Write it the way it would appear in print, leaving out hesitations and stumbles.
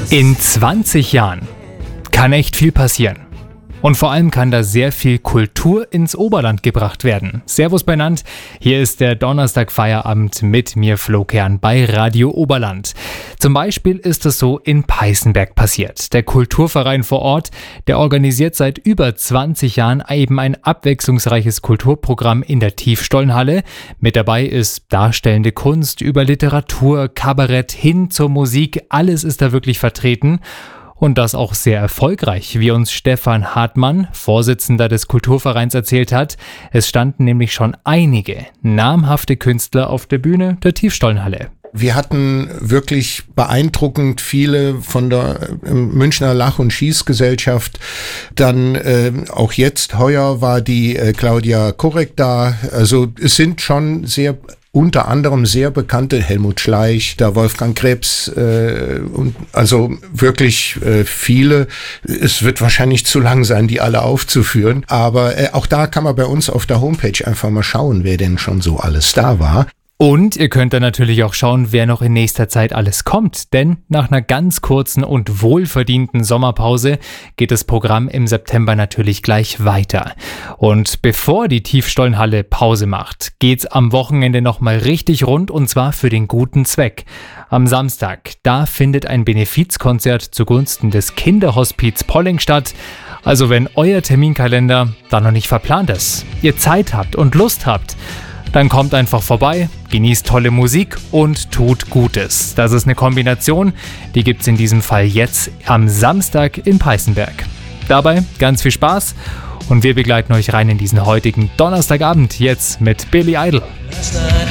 In 20 Jahren kann echt viel passieren. Und vor allem kann da sehr viel Kultur ins Oberland gebracht werden. Servus benannt, hier ist der Donnerstag-Feierabend mit mir, Flo Kern, bei Radio Oberland. Zum Beispiel ist es so in Peißenberg passiert. Der Kulturverein vor Ort, der organisiert seit über 20 Jahren eben ein abwechslungsreiches Kulturprogramm in der Tiefstollenhalle. Mit dabei ist darstellende Kunst, über Literatur, Kabarett hin zur Musik, alles ist da wirklich vertreten. Und das auch sehr erfolgreich, wie uns Stefan Hartmann, Vorsitzender des Kulturvereins, erzählt hat. Es standen nämlich schon einige namhafte Künstler auf der Bühne der Tiefstollenhalle. Wir hatten wirklich beeindruckend viele von der Münchner Lach- und Schießgesellschaft. Dann auch jetzt, heuer war die Claudia Korek da. Also es sind schon unter anderem sehr bekannte, Helmut Schleich, der Wolfgang Krebs, und also wirklich viele. Es wird wahrscheinlich zu lang sein, die alle aufzuführen, aber auch da kann man bei uns auf der Homepage einfach mal schauen, wer denn schon so alles da war. Und ihr könnt dann natürlich auch schauen, wer noch in nächster Zeit alles kommt, denn nach einer ganz kurzen und wohlverdienten Sommerpause geht das Programm im September natürlich gleich weiter. Und bevor die Tiefstollenhalle Pause macht, geht's am Wochenende nochmal richtig rund, und zwar für den guten Zweck. Am Samstag, da findet ein Benefizkonzert zugunsten des Kinderhospiz Polling statt. Also wenn euer Terminkalender da noch nicht verplant ist, ihr Zeit habt und Lust habt, dann kommt einfach vorbei, genießt tolle Musik und tut Gutes. Das ist eine Kombination, die gibt's in diesem Fall jetzt am Samstag in Peißenberg. Dabei ganz viel Spaß und wir begleiten euch rein in diesen heutigen Donnerstagabend jetzt mit Billy Idol.